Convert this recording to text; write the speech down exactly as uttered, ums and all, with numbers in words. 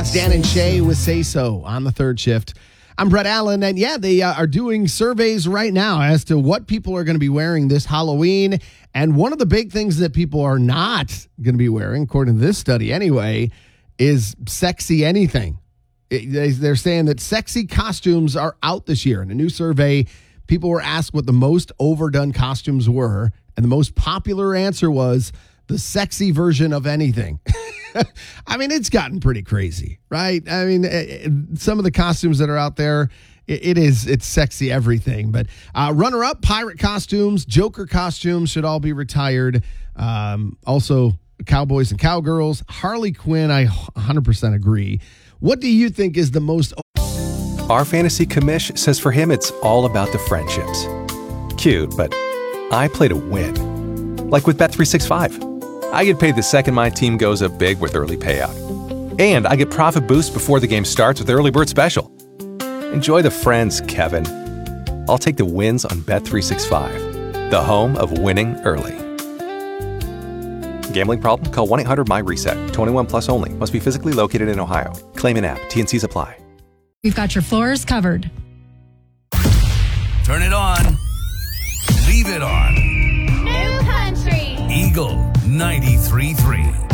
It's Dan and Shay with Say So on the third shift. I'm Brett Allen, and yeah, they uh, are doing surveys right now as to what people are going to be wearing this Halloween. And one of the big things that people are not going to be wearing, according to this study anyway, is sexy anything. It, they, they're saying that sexy costumes are out this year. In a new survey, people were asked what the most overdone costumes were, and the most popular answer was the sexy version of anything. I mean, it's gotten pretty crazy, right? I mean, some of the costumes that are out there, it is, it's sexy everything. But uh, runner-up, pirate costumes, Joker costumes should all be retired. Um, also, cowboys and cowgirls. Harley Quinn, I one hundred percent agree. What do you think is the most... Our fantasy commish says for him, it's all about the friendships. Cute, but I play to win. Like with Bet three sixty-five. I get paid the second my team goes up big with early payout. And I get profit boost before the game starts with Early Bird Special. Enjoy the friends, Kevin. I'll take the wins on Bet three sixty-five, the home of winning early. Gambling problem? Call one eight hundred my reset. twenty-one plus only. Must be physically located in Ohio. Claim in app. T and C's apply. We've got your floors covered. Turn it on. Leave it on. New country. Eagle ninety-three point three.